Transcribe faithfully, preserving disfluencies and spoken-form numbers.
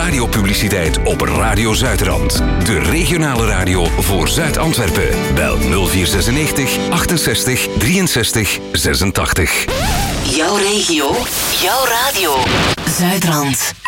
radiopubliciteit op Radio Zuidrand. De regionale radio voor Zuid-Antwerpen. Bel nul vier zesennegentig achtenzestig drieënzestig zesentachtig. Jouw regio, jouw radio. Zuidrand.